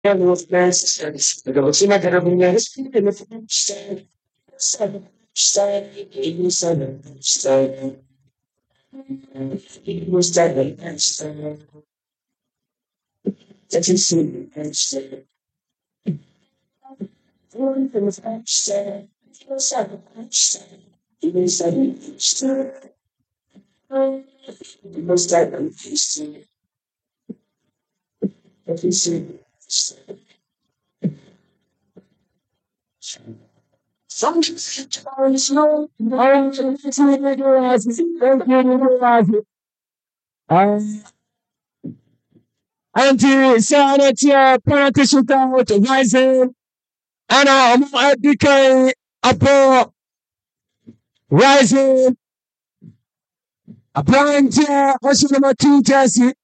was best. The Gosima Carabina is in the side. Side. It was side. It was side. That you see. It was side. It was side. It was side. It was side. That you see. Some stories know. I'm just anti-sanity politician to rising. Ana DK Apo rising. Applying to Oshima Tintasi.